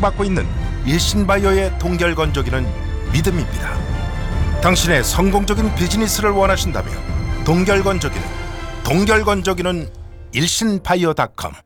사랑받고 있는 일신바이오의 동결건조기는 믿음입니다. 당신의 성공적인 비즈니스를 원하신다면 동결건조기는 일신바이오.com